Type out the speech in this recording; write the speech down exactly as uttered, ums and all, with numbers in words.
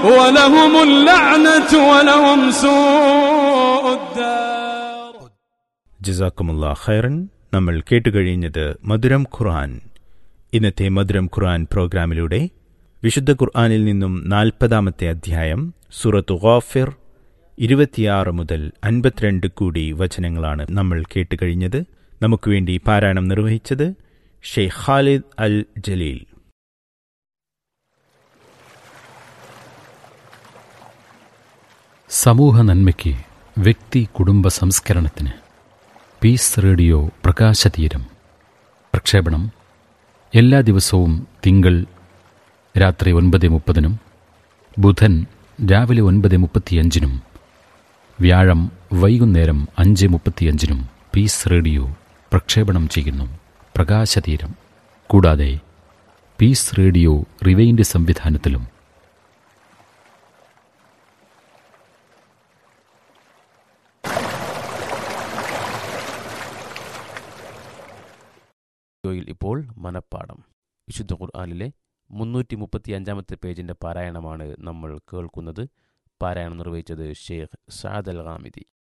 ولهم اللعنة ولهم سوء الدار. ജസാക്കുമുല്ലാ ഖൈറൻ. നമ്മൾ കേട്ടുകഴിഞ്ഞത് മധുരം ഖുർആൻ. ഇന്നത്തെ മധുരം ഖുർആൻ പ്രോഗ്രാമിലൂടെ വിശുദ്ധ ഖുർആനിൽ നിന്നും നാൽപ്പതാമത്തെ അധ്യായം സൂറത്തു ഗാഫിർ ഇരുപത്തിയാറ് മുതൽ അൻപത്തിരണ്ട് കൂടി വചനങ്ങളാണ് നമ്മൾ കേട്ടുകഴിഞ്ഞത്. നമുക്ക് വേണ്ടി പാരായണം നിർവഹിച്ചത് ഷെയ്ഖ് ഖാലിദ് അൽ ജലീൽ. സമൂഹ നന്മയ്ക്ക്, വ്യക്തി കുടുംബ സംസ്കരണത്തിന് പീസ് റേഡിയോ പ്രകാശതീരം. പ്രക്ഷേപണം എല്ലാ ദിവസവും തിങ്കൾ രാത്രി ഒൻപത് മുപ്പതിനും ബുധൻ രാവിലെ ഒൻപത് മുപ്പത്തിയഞ്ചിനും വ്യാഴം വൈകുന്നേരം അഞ്ച് മുപ്പത്തിയഞ്ചിനും പീസ് റേഡിയോ പ്രക്ഷേപണം ചെയ്യുന്നു. പ്രകാശതീരം. കൂടാതെ പീസ് റേഡിയോ റിവൈൻഡ് സംവിധാനത്തിലും. ഇപ്പോൾ മനപ്പാഠം വിശുദ്ധ ഖുർആനിലെ മുന്നൂറ്റി മുപ്പത്തി അഞ്ചാമത്തെ പേജിൻ്റെ പാരായണമാണ് നമ്മൾ കേൾക്കുന്നത്. പാരായണം നിർവഹിച്ചത് ഷെയ്ഖ് സഅദ് അൽ ഗാമിദി.